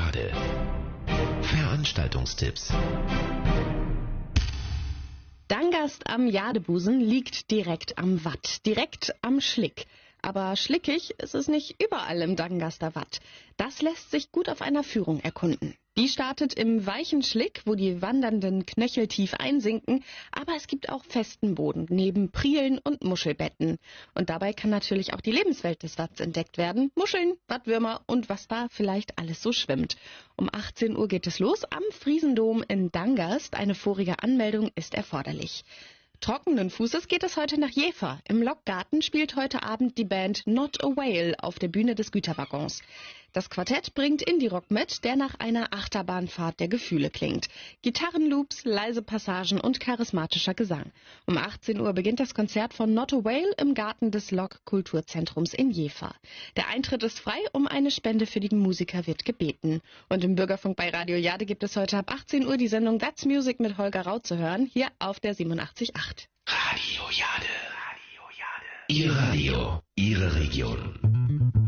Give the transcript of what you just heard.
Jade. Veranstaltungstipps. Dangast am Jadebusen liegt direkt am Watt, direkt am Schlick. Aber schlickig ist es nicht überall im Dangaster Watt. Das lässt sich gut auf einer Führung erkunden. Die startet im weichen Schlick, wo die wandernden Knöchel tief einsinken, aber es gibt auch festen Boden, neben Prielen und Muschelbetten. Und dabei kann natürlich auch die Lebenswelt des Watts entdeckt werden. Muscheln, Wattwürmer und was da vielleicht alles so schwimmt. Um 18 Uhr geht es los am Friesendom in Dangast. Eine vorige Anmeldung ist erforderlich. Trockenen Fußes geht es heute nach Jever. Im Lokgarten spielt heute Abend die Band Not a Whale auf der Bühne des Güterwaggons. Das Quartett bringt Indie-Rock mit, der nach einer Achterbahnfahrt der Gefühle klingt. Gitarrenloops, leise Passagen und charismatischer Gesang. Um 18 Uhr beginnt das Konzert von Not a Whale im Garten des Lok-Kulturzentrums in Jever. Der Eintritt ist frei, um eine Spende für die Musiker wird gebeten. Und im Bürgerfunk bei Radio Jade gibt es heute ab 18 Uhr die Sendung That's Music mit Holger Rau zu hören, hier auf der 87.8. Radio Jade. Ihr Radio, Ihre Region.